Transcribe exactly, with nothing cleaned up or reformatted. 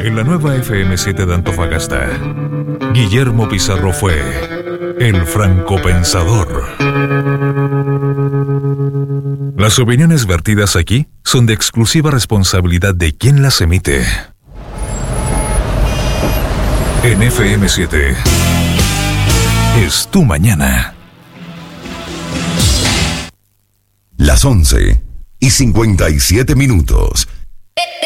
En la nueva F M siete de Antofagasta, Guillermo Pizarro fue el francopensador. Las opiniones vertidas aquí son de exclusiva responsabilidad de quien las emite. En F M siete es tu mañana. Las once y cincuenta y siete minutos.